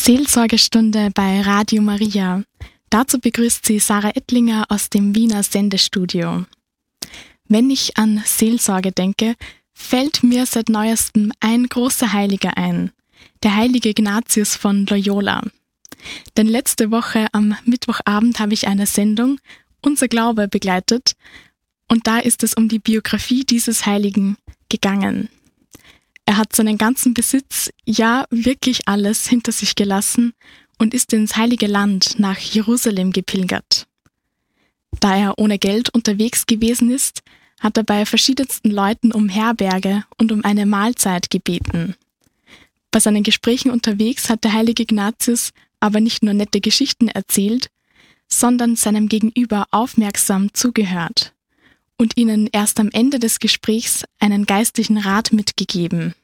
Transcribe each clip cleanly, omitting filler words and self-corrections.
Seelsorgestunde bei Radio Maria. Dazu begrüßt sie Sarah Ettlinger aus dem Wiener Sendestudio. Wenn ich an Seelsorge denke, fällt mir seit neuestem ein großer Heiliger ein, der heilige Ignatius von Loyola. Denn letzte Woche am Mittwochabend habe ich eine Sendung, Unser Glaube, begleitet, und da ist es um die Biografie dieses Heiligen gegangen. Er hat seinen ganzen Besitz, ja wirklich alles, hinter sich gelassen und ist ins Heilige Land nach Jerusalem gepilgert. Da er ohne Geld unterwegs gewesen ist, hat er bei verschiedensten Leuten um Herberge und um eine Mahlzeit gebeten. Bei seinen Gesprächen unterwegs hat der heilige Ignatius aber nicht nur nette Geschichten erzählt, sondern seinem Gegenüber aufmerksam zugehört und ihnen erst am Ende des Gesprächs einen geistlichen Rat mitgegeben.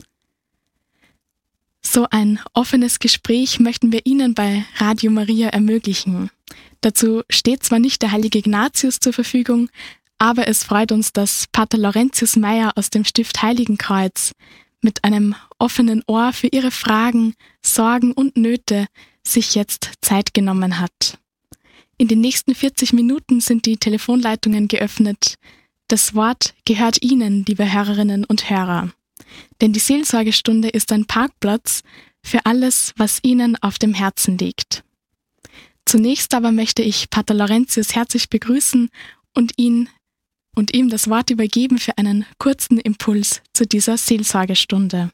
So ein offenes Gespräch möchten wir Ihnen bei Radio Maria ermöglichen. Dazu steht zwar nicht der heilige Ignatius zur Verfügung, aber es freut uns, dass Pater Laurentius Meyer aus dem Stift Heiligenkreuz mit einem offenen Ohr für Ihre Fragen, Sorgen und Nöte sich jetzt Zeit genommen hat. In den nächsten 40 Minuten sind die Telefonleitungen geöffnet. Das Wort gehört Ihnen, liebe Hörerinnen und Hörer. Denn die Seelsorgestunde ist ein Parkplatz für alles, was Ihnen auf dem Herzen liegt. Zunächst aber möchte ich Pater Laurentius herzlich begrüßen und ihm das Wort übergeben für einen kurzen Impuls zu dieser Seelsorgestunde.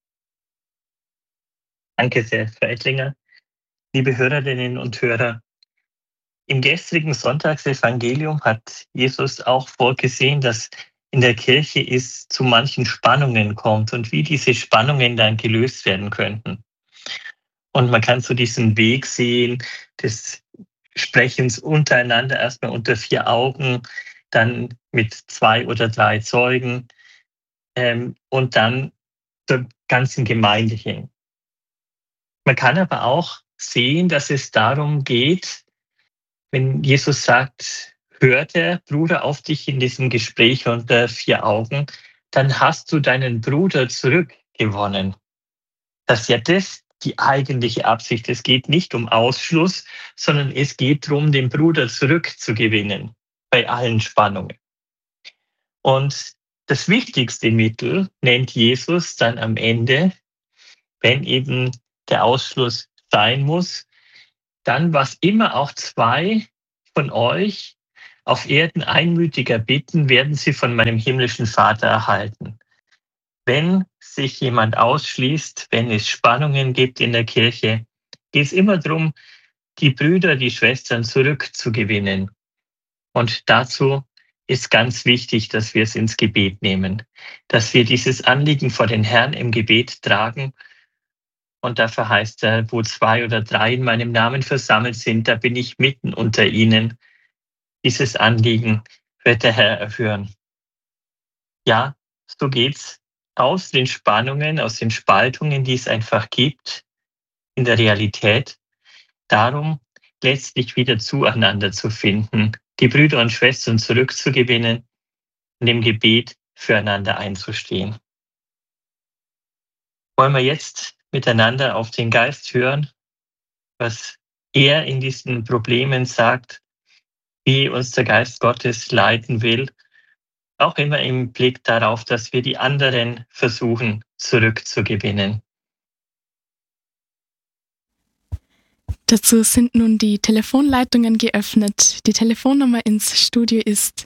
Danke sehr, Frau Ettlinger. Liebe Hörerinnen und Hörer, im gestrigen Sonntagsevangelium hat Jesus auch vorgesehen, dass in der Kirche es zu manchen Spannungen kommt und wie diese Spannungen dann gelöst werden könnten. Und man kann so diesen Weg sehen des Sprechens untereinander, erstmal unter 4 Augen, dann mit 2 oder 3 Zeugen und dann zur ganzen Gemeinde hin. Man kann aber auch sehen, dass es darum geht, wenn Jesus sagt, hört der Bruder auf dich in diesem Gespräch unter 4 Augen, dann hast du deinen Bruder zurückgewonnen. Das ist ja das die eigentliche Absicht. Es geht nicht um Ausschluss, sondern es geht darum, den Bruder zurückzugewinnen bei allen Spannungen. Und das wichtigste Mittel nennt Jesus dann am Ende, wenn eben der Ausschluss sein muss, dann was immer auch 2 von euch auf Erden einmütiger bitten, werden sie von meinem himmlischen Vater erhalten. Wenn sich jemand ausschließt, wenn es Spannungen gibt in der Kirche, geht es immer darum, die Brüder, die Schwestern zurückzugewinnen. Und dazu ist ganz wichtig, dass wir es ins Gebet nehmen, dass wir dieses Anliegen vor den Herrn im Gebet tragen. Und dafür heißt er, wo 2 oder 3 in meinem Namen versammelt sind, da bin ich mitten unter ihnen. Dieses Anliegen wird der Herr erhören. Ja, so geht's aus den Spannungen, aus den Spaltungen, die es einfach gibt in der Realität, darum, letztlich wieder zueinander zu finden, die Brüder und Schwestern zurückzugewinnen und im Gebet füreinander einzustehen. Wollen wir jetzt miteinander auf den Geist hören, was er in diesen Problemen sagt, wie uns der Geist Gottes leiten will, auch immer im Blick darauf, dass wir die anderen versuchen zurückzugewinnen. Dazu sind nun die Telefonleitungen geöffnet. Die Telefonnummer ins Studio ist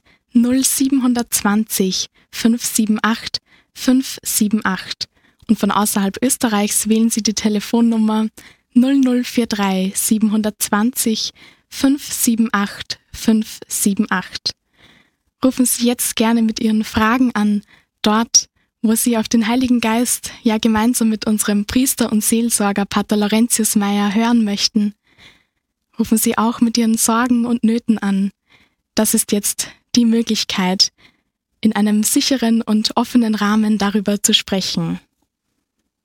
0720 578 578. Und von außerhalb Österreichs wählen Sie die Telefonnummer 0043 720 578 578. Rufen Sie jetzt gerne mit Ihren Fragen an, dort, wo Sie auf den Heiligen Geist ja gemeinsam mit unserem Priester und Seelsorger Pater Laurentius Meyer hören möchten. Rufen Sie auch mit Ihren Sorgen und Nöten an. Das ist jetzt die Möglichkeit, in einem sicheren und offenen Rahmen darüber zu sprechen.